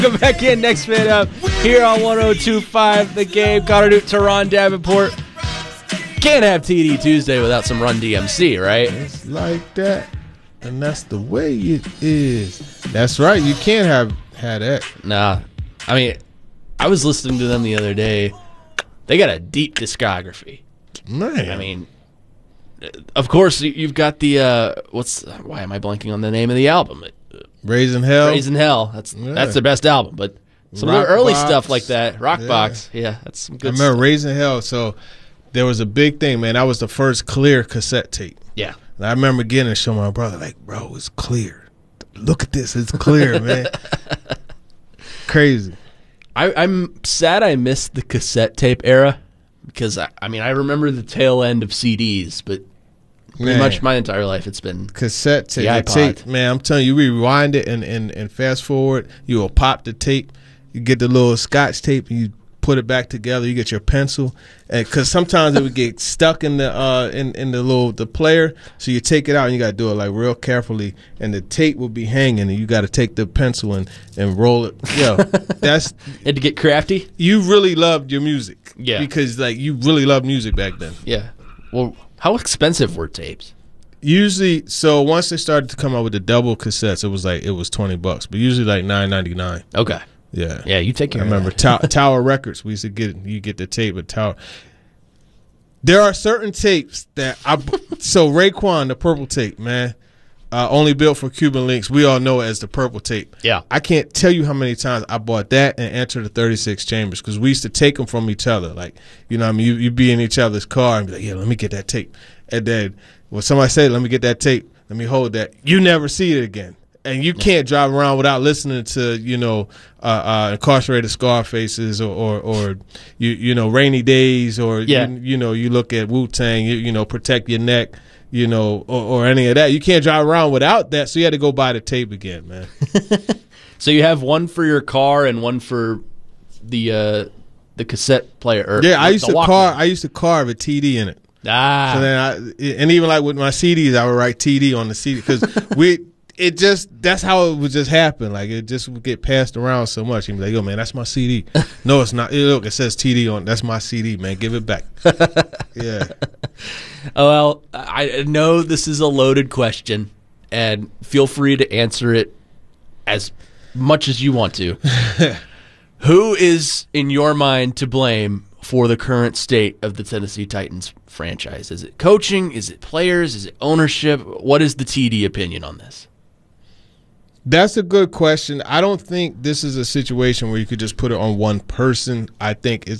Come back in, next man up here on 102.5 The Game. Connor Newt, Teron Davenport. Can't have TD Tuesday without some Run DMC, right? It's like that, and that's the way it is. That's right. You can't have that. Nah. I mean, I was listening to them the other day. They got a deep discography. Man. I mean, of course, you've got the, why am I blanking on the name of the album? Raising Hell. Raising Hell. That's their best album. But some of their early stuff like that, Rockbox, that's some good stuff. I remember Raising Hell, so there was a big thing, man. That was the first clear cassette tape. Yeah. And I remember getting it and showing my brother, like, bro, it's clear. Look at this. It's clear, man. Crazy. I'm sad I missed the cassette tape era because, I mean, I remember the tail end of CDs, but pretty much my entire life it's been cassette tape. The iPod. Tape, man, I'm telling you, rewind it and fast forward. You will pop the tape. You get the little Scotch tape and you put it back together. You get your pencil, and because sometimes it would get stuck in the in the player, so you take it out and you got to do it like real carefully, and the tape will be hanging, and you got to take the pencil and roll it. Yo, that's had to get crafty. You really loved your music, yeah, because like you really loved music back then. Yeah. Well, how expensive were tapes? Usually, so once they started to come out with the double cassettes, it was $20, but usually like $9.99. Okay. Yeah, yeah, you take care. I remember of that. Tower Records. We used to get the tape at Tower. There are certain tapes that so Raekwon, the purple tape, man, only built for Cuban Links. We all know it as the purple tape. Yeah, I can't tell you how many times I bought that and Enter the 36 Chambers because we used to take them from each other. Like, you know, what I mean, you'd be in each other's car and be like, yeah, let me get that tape. And then when somebody said, let me get that tape, let me hold that, you never see it again. And you can't drive around without listening to, you know, Incarcerated Scarfaces or you know, Rainy Days or, you know, you look at Wu-Tang, you know, Protect Your Neck, you know, or any of that. You can't drive around without that, so you had to go buy the tape again, man. So you have one for your car and one for the cassette player. I used to carve a TD in it. Ah. So then and even like with my CDs, I would write TD on the CD because that's how it would just happen. Like it just would get passed around so much. You'd be like, yo, man, that's my CD. No, it's not. Look, it says TD on. That's my CD, man. Give it back. Yeah. Oh, well, I know this is a loaded question, and feel free to answer it as much as you want to. Who is, in your mind, to blame for the current state of the Tennessee Titans franchise? Is it coaching? Is it players? Is it ownership? What is the TD opinion on this? That's a good question. I don't think this is a situation where you could just put it on one person. I think